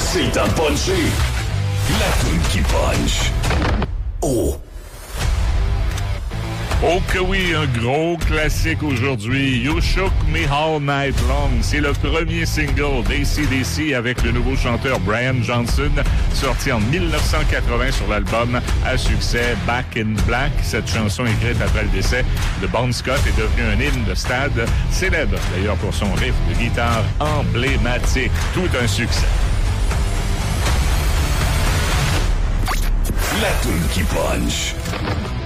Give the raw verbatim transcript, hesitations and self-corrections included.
C'est le temps de puncher. La toune qui punch. Oh. Oh que oui, un gros classique aujourd'hui. You Shook Me All Night Long. C'est le premier single d'A C D C avec le nouveau chanteur Brian Johnson, sorti en dix-neuf cent quatre-vingts sur l'album à succès Back in Black. Cette chanson écrite après le décès de Bon Scott est devenue un hymne de stade, célèbre d'ailleurs pour son riff de guitare emblématique. Tout un succès. La toune qui punch.